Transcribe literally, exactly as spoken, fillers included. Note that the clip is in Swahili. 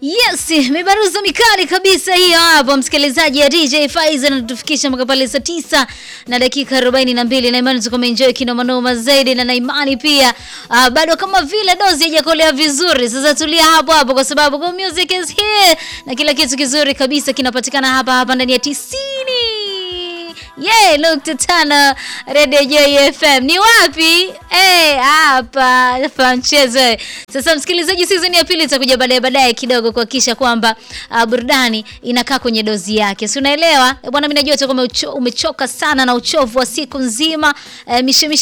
Yes, mibaruzo mikali kabisa hiyo hapo msikilizaji ya D J Faiza, na tufikisha mpaka pale saa tisa na dakika arobaini na mbili, na imani tuko enjoy kinoma noma zaidi, na na imani pia uh, bado kama vile dozi haijakolea vizuri. Sasa tulia hapo hapo kwa sababu Go Music is here na kila kitu kizuri kabisa kinapatikana hapa hapa ndani ya tisini. Yeah, look to tana Radio Joy F M. Ni wapi? Eh, hapa hapa mchezo. Sasa msikilizaji, season ya pili itakuja baadaye baadaye kidogo kuhakikisha kwamba uh, burudani inakaa kwenye dozi yake. Si unaelewa? Bwana, mimi najua utakuwa umechoka sana na uchovu wa siku nzima. Uh, mishemishe